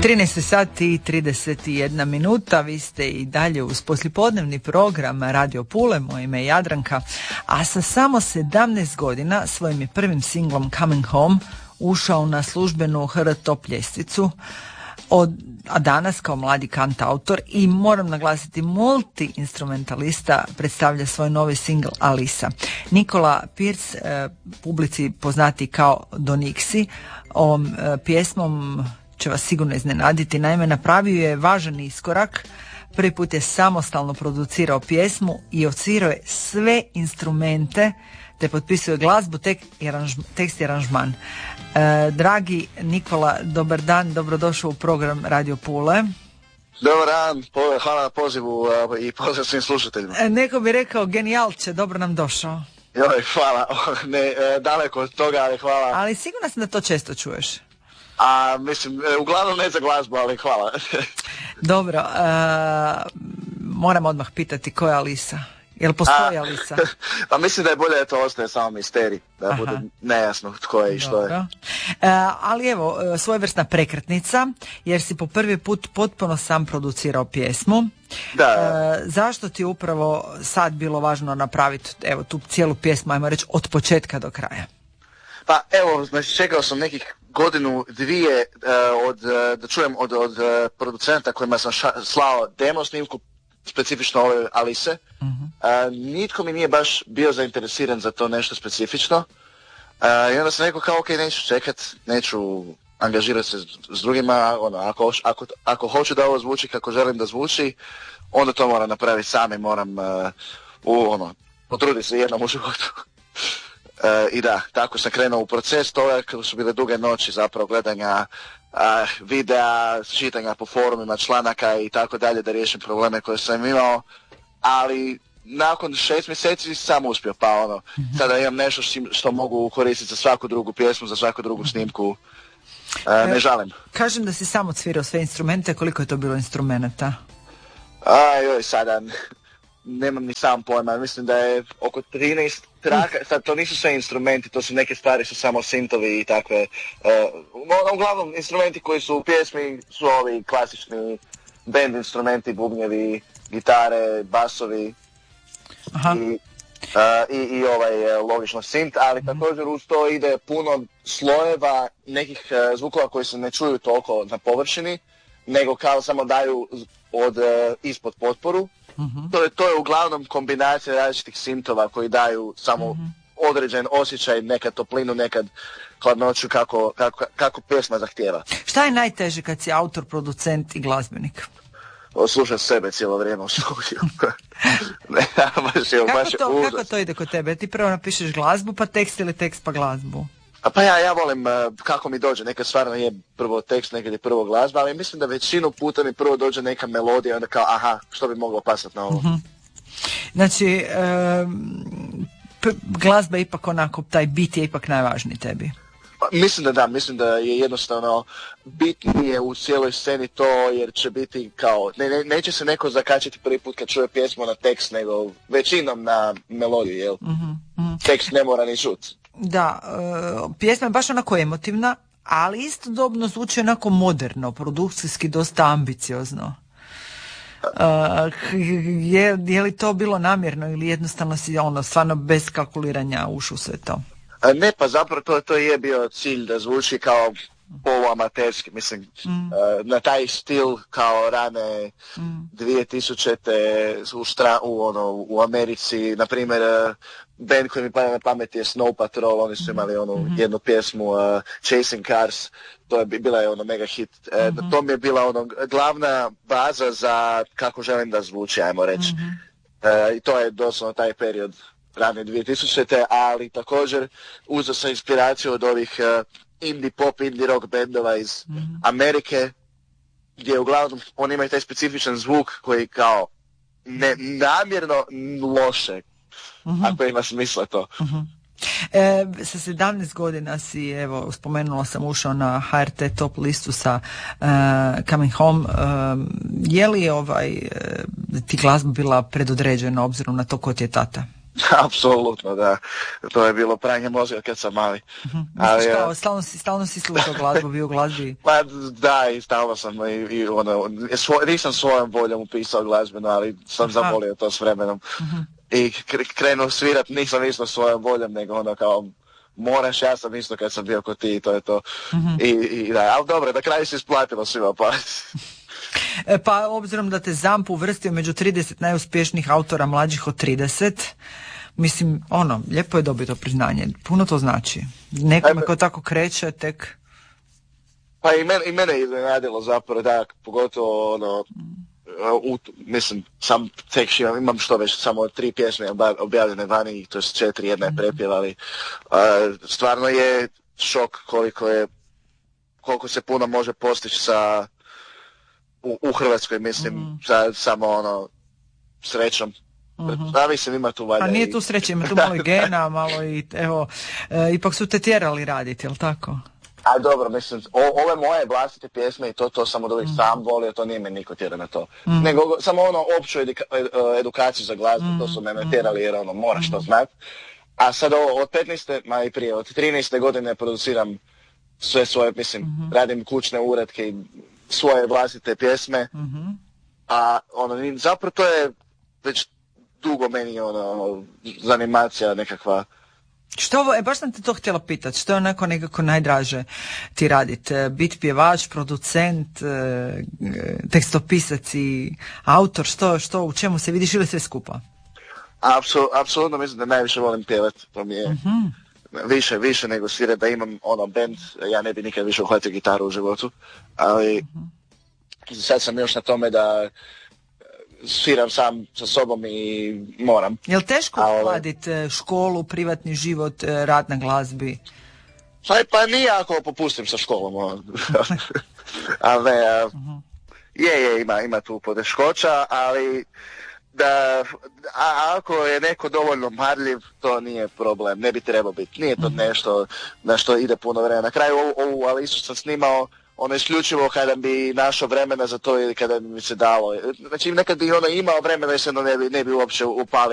13 sati i 31 minuta, vi ste i dalje uz poslijepodnevni program Radio Pule, moje ime je Jadranka, a sa samo 17 godina svojim je prvim singlom Coming Home ušao na službenu HR Top ljestvicu, a danas kao mladi kantautor i moram naglasiti multi-instrumentalista predstavlja svoj novi singl Alisa. Nikola Pierce, publici poznati kao Donixi, ovom pjesmom će vas sigurno iznenaditi. Naime, napravio je važan iskorak. Prvi put je samostalno producirao pjesmu i odsvirao je sve instrumente te potpisuje glazbu, tekst i aranžman. Dragi Nikola, dobar dan, dobrodošao u program Radio Pule. Dobar dan, hvala na pozivu i pozdrav svim slušateljima. Neko bi rekao genijalče, dobro nam došao. Joj, hvala, daleko od toga, ali hvala. Ali sigurno sam da to često čuješ. Mislim, uglavnom ne za glazbu, ali hvala. Dobro, moram odmah pitati ko je Alisa? Jel postoji Alisa? Pa mislim da je bolje da to ostaje samo misterij, da bude nejasno tko je i što je. Ali evo, svojevrsna prekretnica, jer si po prvi put potpuno sam producirao pjesmu. Da. Zašto ti je upravo sad bilo važno napraviti tu cijelu pjesmu, ajmo reći, od početka do kraja? Pa evo, znači čekao sam nekih godinu, dvije da čujem od producenta kojima sam slao demo snimku, specifično ove Alise. Nitko mi nije baš bio zainteresiran za to nešto specifično. I onda sam rekao kao ok, neću čekat, neću angažirati se s drugima, ako hoću da ovo zvuči kako želim da zvuči, onda to moram napraviti sam i moram potruditi se jednom u životu. I da, tako sam krenuo u proces toga, kada su bile duge noći zapravo gledanja videa, čitanja po forumima, članaka i tako dalje, da riješim probleme koje sam imao, ali nakon 6 mjeseci sam uspio, pa sada imam nešto što mogu koristiti za svaku drugu pjesmu, za svaku drugu snimku, ne žalim. Kažem da si sam odsvirao sve instrumente, koliko je to bilo instrumenta? Sada nemam ni sam pojma, mislim da je oko 13 traka, sad to nisu sve instrumenti, to su neke stvari, su samo sintovi i takve, uglavnom instrumenti koji su u pjesmi su ovi klasični band instrumenti, bubnjevi, gitare, basovi i logično sint, ali također uz to ide puno slojeva nekih zvukova koji se ne čuju toliko na površini, nego kao samo daju ispod potporu. To je uglavnom kombinacija različitih sintova koji daju samo određen osjećaj, nekad toplinu, nekad hladnoću kako pjesma zahtijeva. Šta je najteže kad si autor, producent i glazbenik? Slušam sebe cijelo vrijeme u studiju. Kako to ide kod tebe? Ti prvo napišeš glazbu pa tekst ili tekst pa glazbu? Pa ja volim kako mi dođe, nekad stvarno je prvo tekst, nekad je prvo glazba, ali mislim da većinu puta mi prvo dođe neka melodija, onda kao što bi moglo pasati na ovo. Znači, glazba je ipak onako, taj bit je ipak najvažniji tebi. Mislim da je jednostavno bitnije u cijeloj sceni to, jer će biti kao, neće se neko zakačiti prvi put kad čuje pjesmu na tekst, nego većinom na melodiju, jel? Tekst ne mora ni čuti. Da, pjesma je baš onako emotivna, ali istodobno zvuči onako moderno, produkcijski dosta ambiciozno. Je li to bilo namjerno ili jednostavno si stvarno bez kalkuliranja ušao sve to? Ne, pa zapravo to je bio cilj da zvuči kao poluamaterski, mislim, na taj stil kao rane 2000-te u Americi, na primjer, band koji mi pada na pamet je Snow Patrol, oni su imali jednu pjesmu Chasing Cars, to je bila mega hit. To mi je bila glavna baza za kako želim da zvuči, ajmo reći. I to je doslovno taj period rane 2000-te, ali također uzeo sam inspiraciju od ovih indie pop, indie rock bendova iz Amerike, gdje uglavnom oni imaju taj specifičan zvuk koji kao namjerno loše, ako ima smisla to. Sa 17 godina si, evo, spomenula sam, ušao na HRT top listu sa Coming Home. Je li ti glazba bila predodređena obzirom na to ko ti je tata? Apsolutno, da. To je bilo pranje mozga kad sam mali. Misliš kao, stalno si slušao glazbu, bio u glazbi? Pa da, i stalno sam nisam svojom voljom upisao glazbenu, ali sam zavolio to s vremenom. I krenuo svirat, nisam isto svojom voljom, nego ono kao, moraš, ja sam isto kad sam bio kod ti, to je to. I da, ali dobro, na kraju se isplatilo svima, pa... Pa obzirom da te ZAMP uvrstio među 30 najuspješnijih autora mlađih od 30, mislim, lijepo je dobiti to priznanje, puno to znači. Nekome ko tako kreće, tek... Pa i mene je iznenadilo zapravo, da, pogotovo mislim, sam tek imam što već, samo 3 pjesme objavljene vani, to je 4, jedna je prepjeva, ali stvarno je šok koliko se puno može postići sa u Hrvatskoj, mislim, samo srećom. Da, mislim, ima tu valjda. A nije tu sreće, ima tu malo i gena, malo i, evo, ipak su te tjerali raditi, jel tako? A dobro, mislim, ove moje vlastite pjesme i to sam od uvijek sam volio, to nije me niko tjera na to. Nego samo opću edukaciju za glazbu, to su me tjerali jer moraš to znati. A sad od 15. ma i prije, od 13. godine produciram sve svoje, mislim, radim kućne uratke i svoje vlastite pjesme. A zapravo to je već dugo meni zanimacija nekakva. Što ovo, baš sam te to htjela pitati, što je nekako najdraže ti raditi? Biti pjevač, producent, tekstopisac i autor, što, u čemu se vidiš ili sve skupa? Apsolutno mislim da najviše volim pjevati, to mi je više nego svirati, da imam band, ja ne bi nikad više uhvatio gitaru u životu, ali sad sam još na tome da sviram sam sa sobom i moram. Je li teško uskladiti školu, privatni život, rad na glazbi? Pa nije ako popustim sa školom. Ali ima tu poteškoća, ali ako je neko dovoljno marljiv, to nije problem, ne bi trebao biti. Nije to nešto na što ide puno vremena. Na kraju ovu Alisu sam snimao isključivo kada bi našao vremena za to ili kada bi mi se dalo. Znači nekad bi imao vremena i se ne bi uopće upalio